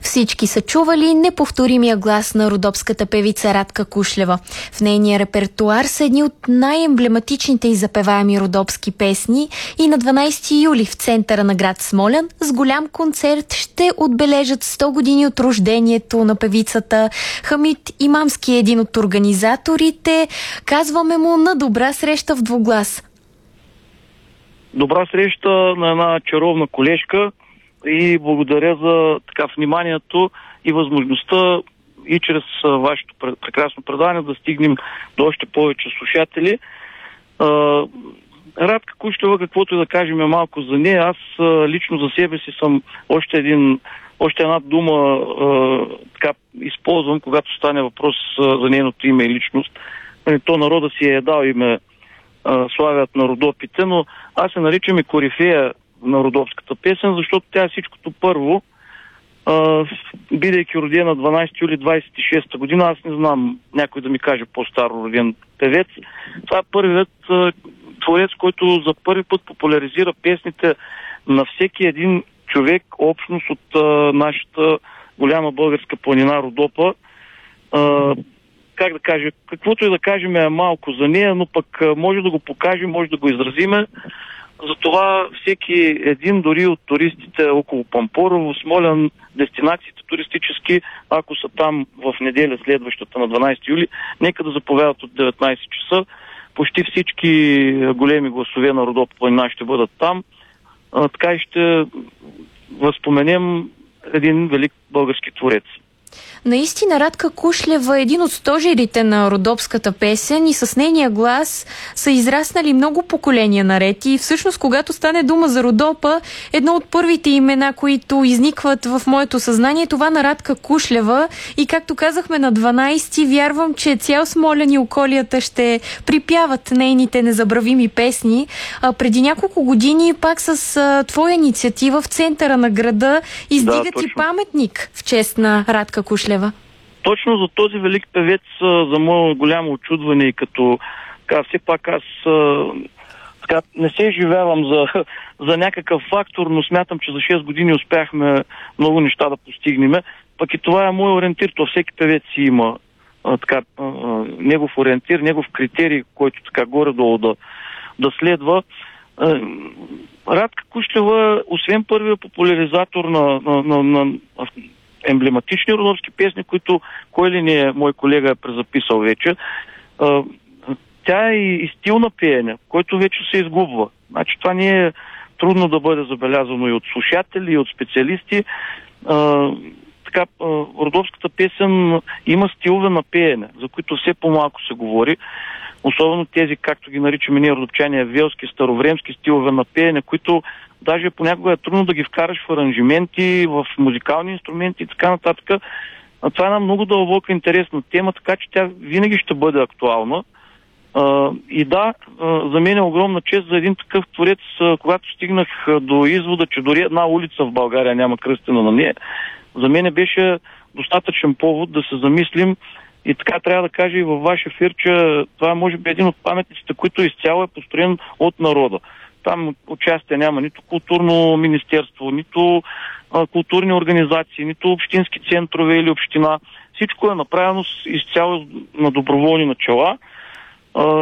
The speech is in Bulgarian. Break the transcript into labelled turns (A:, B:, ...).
A: Всички са чували неповторимия глас на родопската певица Радка Кушлева. В нейния репертуар са едни от най-емблематичните и запеваеми родопски песни и на 12 юли в центъра на град Смолян с голям концерт ще отбележат 100 години от рождението на певицата. Хамид Имамски е един от организаторите. Казваме му на добра среща в Двуглас.
B: Добра среща на една чаровна колежка и благодаря за вниманието и възможността и чрез вашето прекрасно предаване да стигнем до още повече слушатели. Радка Кушлева, каквото и да кажем е малко за нея. Аз лично за себе си съм още една дума използвам, когато стане въпрос за нейното име и личност. То народа си е дал име, славят на родопите, но аз се наричам и корифея на родопската песен, защото тя е всичкото първо. Бидейки родена 12 юли 26 година, аз не знам някой да ми каже по-старо роден певец. Това е първият творец, който за първи път популяризира песните на всеки един човек, общност от нашата голяма българска планина Родопа. Как да кажа, каквото и да кажем е малко за нея, но пък може да го покажем, може да го изразиме. Затова всеки един, дори от туристите около Пампорово, Смолян, дестинациите туристически, ако са там в неделя следващата на 12 юли, нека да заповядат от 19 часа. Почти всички големи гласове на Родопа планина ще бъдат там. Така и ще възпоменем един велик български творец.
A: Наистина Радка Кушлева е един от стожерите на родопската песен и с нейния глас са израснали много поколения наред. И всъщност, когато стане дума за Родопа, едно от първите имена, които изникват в моето съзнание, това на Радка Кушлева. И както казахме на 12-ти, вярвам, че цял Смолян и околията ще припяват нейните незабравими песни. Преди няколко години пак с твоя инициатива в центъра на града издигат и паметник в чест на Радка Кушлева.
B: Точно за този велик певец, за мое голямо очудване и като все пак аз не се изживявам за някакъв фактор, но смятам, че за 6 години успяхме много неща да постигнем. Пък и това е мой ориентир. То всеки певец си има негов ориентир, негов критерий, който горе-долу да следва. Радка Кушлева, освен първия популяризатор на емблематични родопски песни, които кой ли не е мой колега е презаписал вече. Тя е и стил на пеене, който вече се изгубва. Значи това не е трудно да бъде забелязано и от слушатели, и от специалисти. Родопската песен има стилове на пеене, за които все по-малко се говори. Особено тези, както ги наричаме ние родопчани, велски, старовремски стилове на пеене, които даже понякога е трудно да ги вкараш в аранжименти, в музикални инструменти и така нататък. Това е една много дълбока интересна тема, така че тя винаги ще бъде актуална. И да, за мен е огромна чест за един такъв творец, когато стигнах до извода, че дори една улица в България няма кръстена на нея. За мен беше достатъчен повод да се замислим. И така трябва да кажа и във ваш ефир, че това е може би един от паметниците, които изцяло е построен от народа. Там участие няма нито културно министерство, нито културни организации, нито общински центрове или община. Всичко е направено изцяло на доброволни начала.